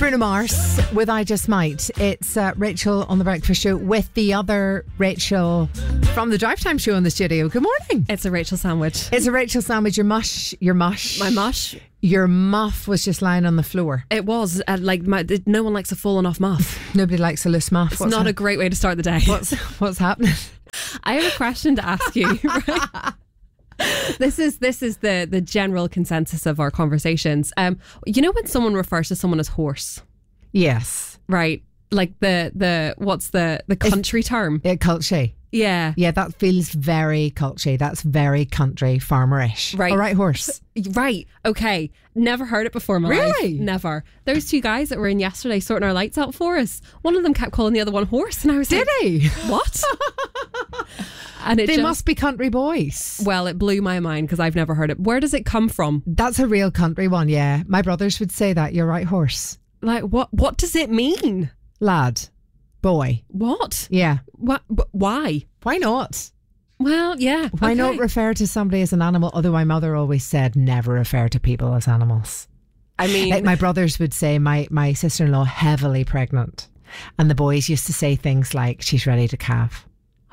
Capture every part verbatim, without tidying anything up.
Bruno Mars with I Just Might. It's uh, Rachel on The Breakfast Show with the other Rachel from the Drive Time Show in the studio. Good morning. It's a Rachel sandwich. It's a Rachel sandwich. Your mush, your mush. My mush? Your muff was just lying on the floor. It was. Uh, like my, no one likes a fallen off muff. Nobody likes a loose muff. It's What's not ha- a great way to start the day. What's, what's happening? I have a question to ask you, right? This is this is the the general consensus of our conversations. Um, you know when someone refers to someone as horse, Yes. right? Like the the what's the the country term? Yeah, culture. Yeah, Yeah, that feels very culture. That's very country, farmerish. Right. All right, horse. right. Okay, never heard it before in my Really? life. Never. Those two guys that were in yesterday sorting our lights out for us. One of them kept calling the other one horse, and I was Did like, he? "What?" And it They just, must be country boys. well, it blew my mind because I've never heard it. Where does it come from? That's a real country one, yeah. My brothers would say that. You're right, horse. Like, what? What does it mean? Lad. Boy. What? Yeah. What? Why? Why not? Well, yeah. Why okay. not refer to somebody as an animal? Although my mother always said never refer to people as animals. I mean, Like my brothers would say, my, my sister-in-law heavily pregnant. And the boys used to say things like, she's ready to calve.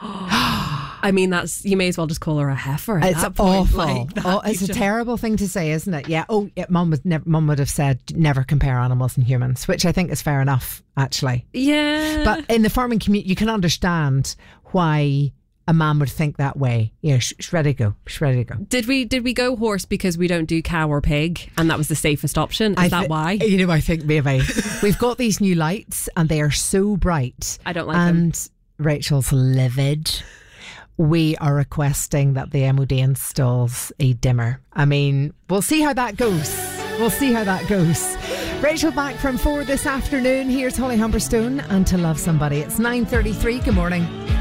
I mean, that's you may as well just call her a heifer. At It's that point. awful. Like, that oh, it's a just- terrible thing to say, isn't it? Yeah. Oh, yeah, mum would never, mum would have said never compare animals and humans, which I think is fair enough, actually. Yeah. But in the farming community, you can understand why a man would think that way. Yeah, sh- she's ready to go. She's ready to go. did we did we go horse because we don't do cow or pig, and that was the safest option? Is I that thi- why? You know, I think maybe we've got these new lights and they are so bright. I don't like them. And Rachel's livid. We are requesting that the M O D installs a dimmer. I mean, we'll see how that goes. We'll see how that goes. Rachel back from four this afternoon. Here's Holly Humberstone and To Love Somebody. It's nine thirty-three. Good morning.